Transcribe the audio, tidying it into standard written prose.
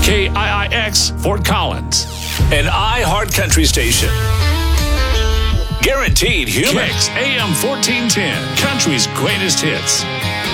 KIIX Fort Collins. An iHeart Country station. Guaranteed human. Kicks AM 1410, country's greatest hits.